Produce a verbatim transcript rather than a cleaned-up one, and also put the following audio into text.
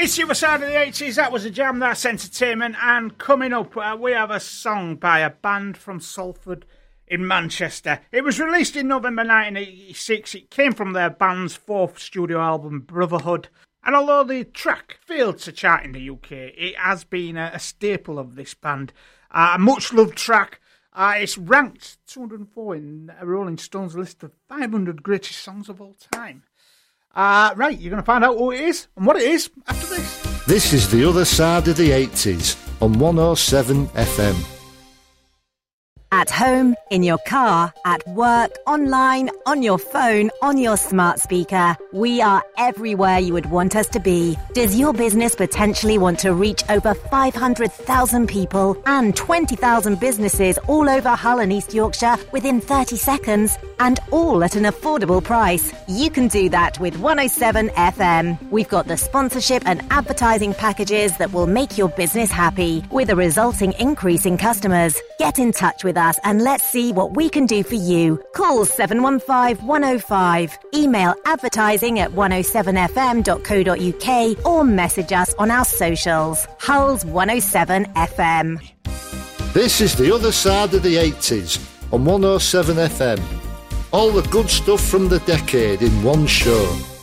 It's the other side of the eighties. That was a jam, that's entertainment. And coming up, uh, we have a song by a band from Salford in Manchester. It was released in November nineteen eighty-six. It came from their band's fourth studio album, Brotherhood. And although the track failed to chart in the U K, it has been a, a staple of this band. Uh, a much-loved track. Uh, it's ranked two hundred four in Rolling Stone's list of five hundred greatest songs of all time. Uh, right, you're going to find out who it is and what it is after this. This is The Other Side of the eighties on one oh seven F M. At home, in your car, at work, online, on your phone, on your smart speaker. We are everywhere you would want us to be. Does your business potentially want to reach over five hundred thousand people and twenty thousand businesses all over Hull and East Yorkshire within thirty seconds? And all at an affordable price. You can do that with one oh seven F M. We've got the sponsorship and advertising packages that will make your business happy, with a resulting increase in customers. Get in touch with us and let's see what we can do for you. Call seven one five, one oh five, email advertising at one oh seven f m dot co dot u k or message us on our socials. Hull's one oh seven F M. This is The Other Side of the eighties on one oh seven F M. All the good stuff from the decade in one show.